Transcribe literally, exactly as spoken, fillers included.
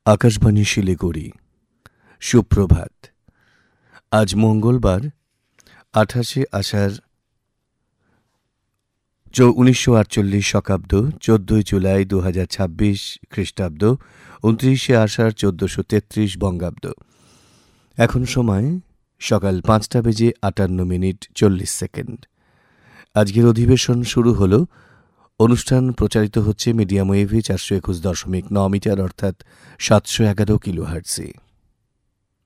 আকাশবাণী শিলিগুড়ি। সুপ্রভাত। আজ মঙ্গলবার আঠাশে আষাঢ় উনিশশো আটচল্লিশ শকাব্দ চোদ্দই জুলাই দু হাজার ছাব্বিশ খ্রিস্টাব্দ উনত্রিশে আষাঢ় চোদ্দশো তেত্রিশ বঙ্গাব্দ। এখন সময় সকাল পাঁচটা বেজে আটান্ন মিনিট চল্লিশ সেকেন্ড। আজকের অধিবেশন শুরু হলো। অনুষ্ঠান প্রচারিত হচ্ছে মিডিয়াম ওয়েভে চারশো একুশ দশমিক ন মিটার অর্থাৎ সাতশো এগারো কিলো হার্টজে।